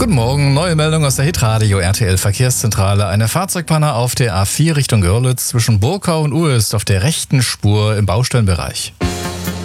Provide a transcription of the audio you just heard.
Guten Morgen, neue Meldung aus der Hitradio RTL Verkehrszentrale. Eine Fahrzeugpanne auf der A4 Richtung Görlitz zwischen Burkau und Uelzt auf der rechten Spur im Baustellenbereich.